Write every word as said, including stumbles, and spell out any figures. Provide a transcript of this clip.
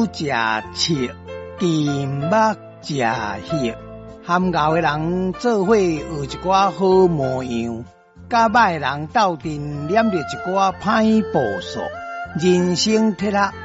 酒食七，金目食血，含熬的人做伙学一寡好模样，甲歹人斗阵念着一寡歹步数，人生铁啊